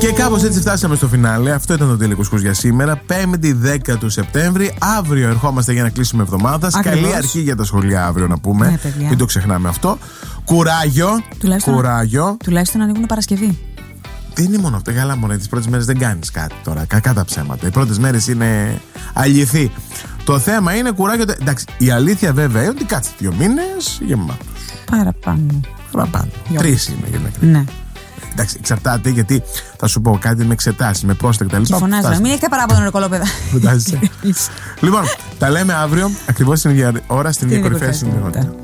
Και κάπως έτσι φτάσαμε στο φινάλε. Αυτό ήταν το Daily Couscous για σήμερα. 5η 10 του Σεπτέμβρη. Αύριο ερχόμαστε για να κλείσουμε εβδομάδα. Καλή αρχή για τα σχολεία αύριο να πούμε. Ναι, μην το ξεχνάμε αυτό. Κουράγιο. Τουλάχιστον ανοίγουν Παρασκευή. Δεν είναι μόνο αυτό. Καλά, μόνο τις πρώτες μέρες δεν κάνεις κάτι τώρα. Κακά τα ψέματα. Οι πρώτες μέρες είναι αληθή. Το θέμα είναι κουράγιο. Εντάξει, η αλήθεια βέβαια είναι ότι κάτσε 2 μήνες γεμάτος. Παραπάνω. 3 είναι για να ναι. Εντάξει, εξαρτάται γιατί θα σου πω κάτι με εξετάσεις, με πρόσθετα κτλ. Και φωνάζω, μην έχετε παράπονο νοικολόπεδα. Λοιπόν, τα λέμε αύριο ακριβώς την ίδια ώρα στην ίδια κορυφαία συνδυότητα.